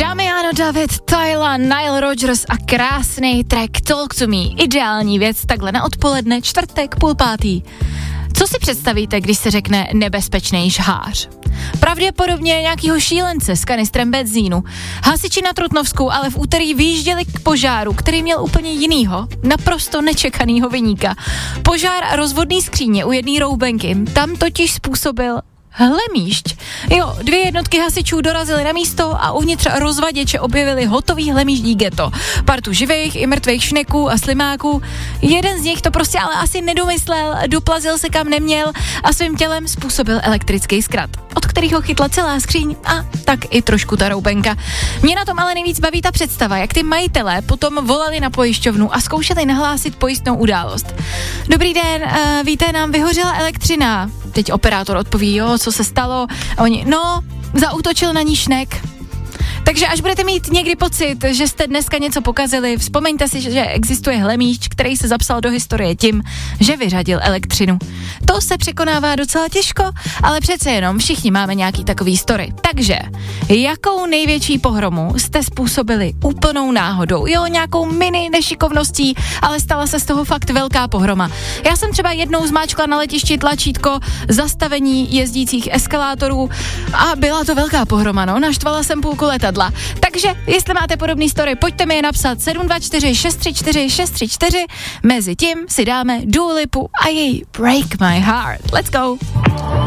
Damiano David, Tyla, Nile Rodgers a krásný track Talk to Me. Ideální věc takhle na odpoledne, čtvrtek, 4:30. Co si představíte, když se řekne nebezpečný žhář? Pravděpodobně nějakýho šílence s kanistrem benzínu. Hasiči na Trutnovsku ale v úterý vyjížděli k požáru, který měl úplně jinýho, naprosto nečekanýho viníka. Požár rozvodný skříně u jedné roubenky, tam totiž způsobil hlemýšť. Jo, 2 jednotky hasičů dorazily na místo a uvnitř rozvaděče objevili hotový hlemýždí ghetto. Partu živých i mrtvých šneků a slimáků. Jeden z nich to prostě ale asi nedomyslel, doplazil se kam neměl a svým tělem způsobil elektrický zkrat, od kterého chytla celá skříň a tak i trošku ta roubenka. Mě na tom ale nejvíc baví ta představa, jak ty majitelé potom volali na pojišťovnu a zkoušeli nahlásit pojistnou událost. Dobrý den, víte, nám vyhořela elektřina. Teď operátor odpoví, jo, co se stalo? A oni, no, zaútočil na ní šnek. Takže až budete mít někdy pocit, že jste dneska něco pokazili, vzpomeňte si, že existuje hlemýšť, který se zapsal do historie tím, že vyřadil elektřinu. To se překonává docela těžko, ale přece jenom všichni máme nějaký takový story. Takže, jakou největší pohromu jste způsobili úplnou náhodou? Jo, nějakou mini nešikovností, ale stala se z toho fakt velká pohroma. Já jsem třeba jednou zmáčkla na letišti tlačítko zastavení jezdících eskalátorů a byla to velká pohroma, no, naštvala jsem půlku letadla. Takže, jestli máte podobný story, pojďte mi je napsat 724 634 634. Mezi tím si dáme Dua Lipu a její Break My Heart. Let's go!